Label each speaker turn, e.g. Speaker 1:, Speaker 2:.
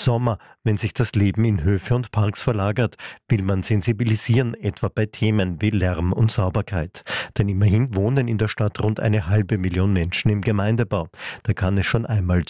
Speaker 1: Sommer, wenn sich das Leben in Höfe und Parks verlagert, will man sensibilisieren, etwa bei Themen wie Lärm und Sauberkeit. Denn immerhin wohnen in der Stadt rund 500.000 Menschen im Gemeindebau. Da kann es schon einmal